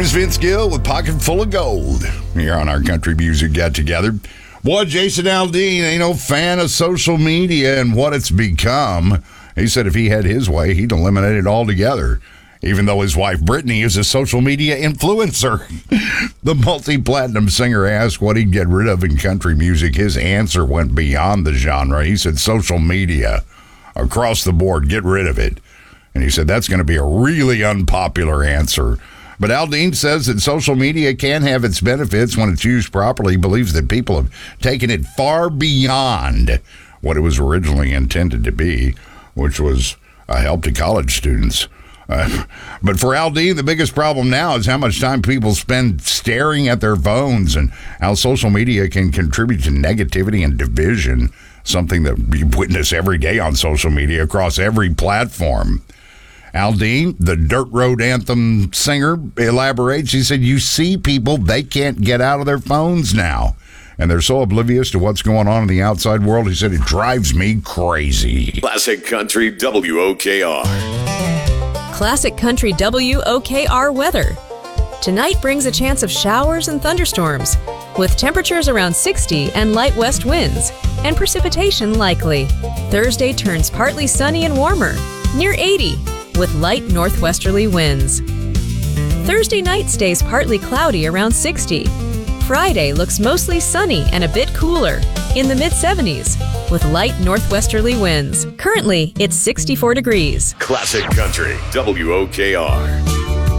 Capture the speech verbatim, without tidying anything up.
Here's Vince Gill with Pocket Full of Gold here on our Country Music Get Together. Boy, Jason Aldean ain't no fan of social media and what it's become. He said if he had his way, he'd eliminate it altogether, even though his wife Brittany is a social media influencer. The multi-platinum singer asked what he'd get rid of in country music. His answer went beyond the genre. He said social media, across the board, get rid of it. And he said that's going to be a really unpopular answer. But Aldean says that social media can have its benefits when it's used properly. He believes that people have taken it far beyond what it was originally intended to be, which was a help to college students. Uh, but for Aldean, the biggest problem now is how much time people spend staring at their phones and how social media can contribute to negativity and division, something that we witness every day on social media across every platform. Aldean, the Dirt Road Anthem singer, elaborates. He said, you see people, they can't get out of their phones now. And they're so oblivious to what's going on in the outside world. He said, it drives me crazy. Classic Country W O K R. Classic Country W O K R weather. Tonight brings a chance of showers and thunderstorms, with temperatures around sixty and light west winds, and precipitation likely. Thursday turns partly sunny and warmer, near eighty, with light northwesterly winds. Thursday night stays partly cloudy around sixty. Friday looks mostly sunny and a bit cooler, in the mid seventies, with light northwesterly winds. Currently, it's sixty-four degrees. Classic Country W O K R.